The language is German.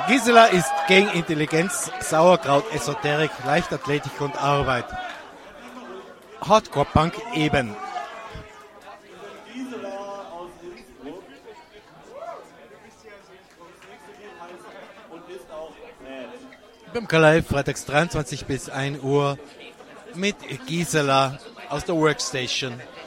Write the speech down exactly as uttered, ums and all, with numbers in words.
Gisela ist gegen Intelligenz, Sauerkraut, Esoterik, Leichtathletik und Arbeit. Hardcore-Punk eben. Beim K-Live freitags dreiundzwanzig bis ein Uhr mit Gisela aus der Workstation.